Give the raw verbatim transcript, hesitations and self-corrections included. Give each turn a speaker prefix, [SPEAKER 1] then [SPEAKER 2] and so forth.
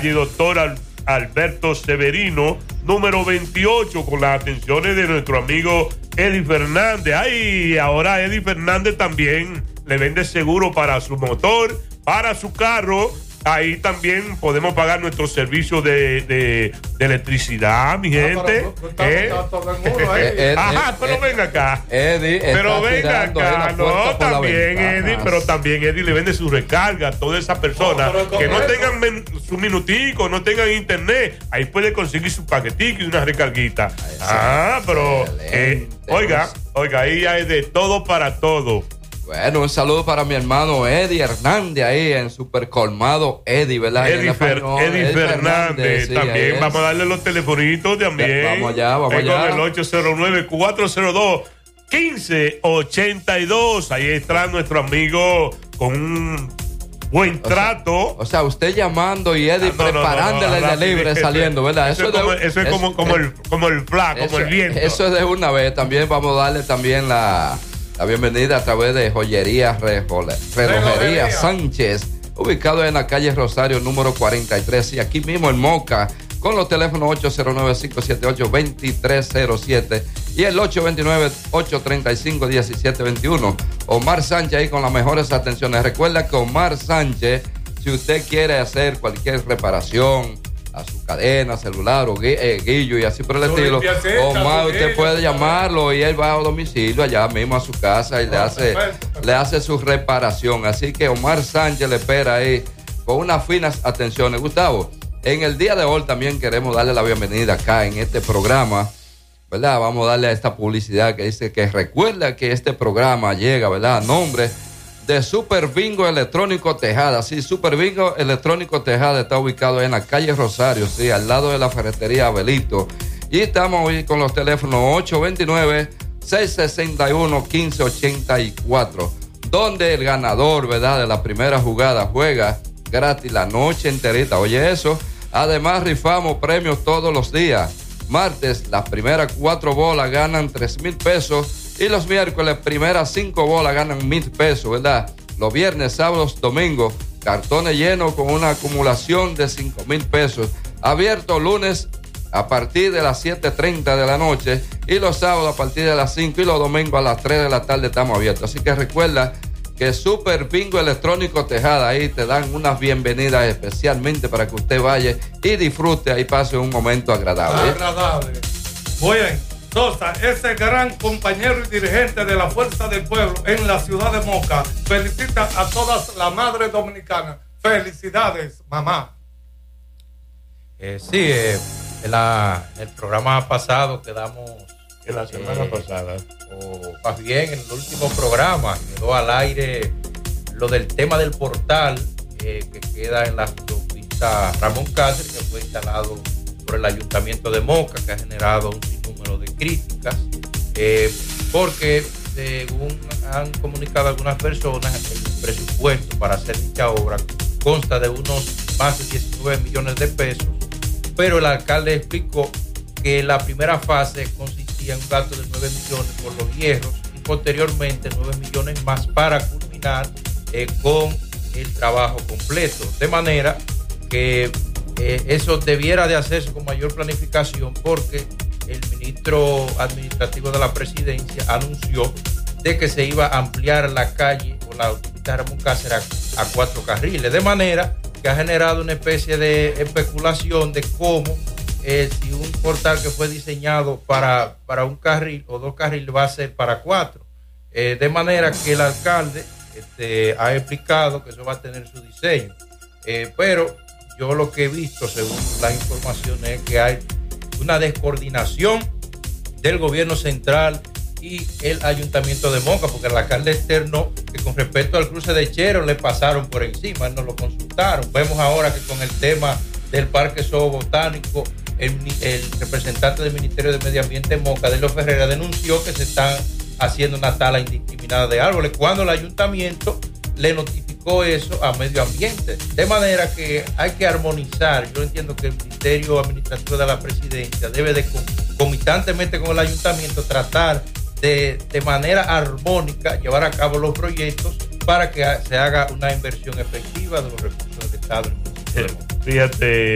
[SPEAKER 1] calle Doctor Al- Alberto Severino, número veintiocho, con las atenciones de nuestro amigo Eddie Fernández. Ay, ahora Eddie Fernández también le vende seguro para su motor, para su carro. Ahí también podemos pagar nuestros servicios de, de, de electricidad, mi gente. Ajá, pero venga acá.
[SPEAKER 2] Eddie,
[SPEAKER 1] pero venga acá. No, también Eddie, pero también Eddie le vende su recarga a todas esas personas no, que no esto. tengan men, su minutico, no tengan internet. Ahí puede conseguir su paquetico y una recarguita. Ay, ah, pero eh, oiga, oiga, ahí hay de todo para todo.
[SPEAKER 2] Bueno, un saludo para mi hermano Eddie Hernández ahí en Super Colmado Eddie, ¿verdad?
[SPEAKER 1] Eddie, Fer, Eddie, Eddie Fernández, Fernández sí, también. Vamos a darle los telefonitos también.
[SPEAKER 2] Ya, vamos allá, vamos allá.
[SPEAKER 1] Con el ocho cero nueve, cuatro cero dos, uno cinco ocho dos. Ahí está nuestro amigo con un buen trato.
[SPEAKER 2] O sea, o sea usted llamando y Eddie no, no, preparándole no, no, no, el libre saliendo, ¿verdad?
[SPEAKER 1] Eso, eso es, como, de, eso es como, es, como, el, como el fla, como el viento.
[SPEAKER 2] Eso es de una vez. También vamos a darle también la... La bienvenida a través de Joyería Relojería Sánchez, ubicado en la calle Rosario número cuarenta y tres, y aquí mismo en Moca, con los teléfonos ocho cero nueve, cinco siete ocho, dos tres cero siete y el ocho dos nueve, ocho tres cinco, uno siete dos uno. Omar Sánchez ahí con las mejores atenciones. Recuerda que Omar Sánchez, si usted quiere hacer cualquier reparación a su cadena, celular o eh, guillo y así por el estilo, Omar, usted puede llamarlo y él va a domicilio allá mismo a su casa y le hace, le hace su reparación. Así que Omar Sánchez le espera ahí con unas finas atenciones. Gustavo, en el día de hoy también queremos darle la bienvenida acá en este programa, ¿verdad? Vamos a darle a esta publicidad que dice que recuerda que este programa llega, ¿verdad? A nombre de Super Bingo Electrónico Tejada. Sí, Super Bingo Electrónico Tejada está ubicado en la calle Rosario, sí, al lado de la ferretería Abelito. Y estamos hoy con los teléfonos ocho dos nueve, seis seis uno, uno cinco ocho cuatro, donde el ganador, ¿verdad?, de la primera jugada juega gratis la noche enterita. Oye eso, además rifamos premios todos los días. Martes, las primeras cuatro bolas ganan tres mil pesos. Y los miércoles, primeras cinco bolas ganan mil pesos, ¿verdad? Los viernes, sábados, domingos, cartones llenos con una acumulación de cinco mil pesos. Abierto lunes a partir de las siete treinta de la noche y los sábados a partir de las cinco y los domingos a las tres de la tarde estamos abiertos. Así que recuerda que Super Bingo Electrónico Tejada, ahí te dan unas bienvenidas especialmente para que usted vaya y disfrute y pase un momento agradable.
[SPEAKER 3] Agradable. Bueno, Sosa, ese gran compañero y dirigente de la Fuerza del Pueblo en la ciudad de Moca, felicita a todas las madres dominicanas. Felicidades, mamá.
[SPEAKER 4] Eh, sí, eh, en la, el programa pasado quedamos...
[SPEAKER 1] En la semana eh, pasada.
[SPEAKER 4] O más bien, en el último programa quedó al aire lo del tema del portal eh, que queda en la autopista Ramón Cáceres, que fue instalado por el Ayuntamiento de Moca, que ha generado un sinnúmero de críticas, eh, porque según han comunicado algunas personas, el presupuesto para hacer dicha obra consta de unos más de diecinueve millones de pesos, pero el alcalde explicó que la primera fase consistía en un gasto de nueve millones por los hierros y posteriormente nueve millones más para culminar eh, con el trabajo completo, de manera que Eh, eso debiera de hacerse con mayor planificación, porque el ministro administrativo de la presidencia anunció de que se iba a ampliar la calle o la autopista Ramón Cáceres a, a cuatro carriles, de manera que ha generado una especie de especulación de cómo eh, si un portal que fue diseñado para, para un carril o dos carriles va a ser para cuatro, eh, de manera que el alcalde este, ha explicado que eso va a tener su diseño, eh, pero yo lo que he visto, según las informaciones, es que hay una descoordinación del gobierno central y el ayuntamiento de Moca, porque el alcalde externo, que con respecto al cruce de Chero le pasaron por encima, no lo consultaron. Vemos ahora que con el tema del Parque Zoobotánico, el, el representante del Ministerio de Medio Ambiente Moca, Delio Ferreira, denunció que se están haciendo una tala indiscriminada de árboles, cuando el ayuntamiento le notificó eso a Medio Ambiente. De manera que hay que armonizar. Yo entiendo que el Ministerio Administrativo de la Presidencia debe de concomitantemente con el ayuntamiento tratar de, de manera armónica llevar a cabo los proyectos para que se haga una inversión efectiva de los recursos del Estado.
[SPEAKER 1] Fíjate.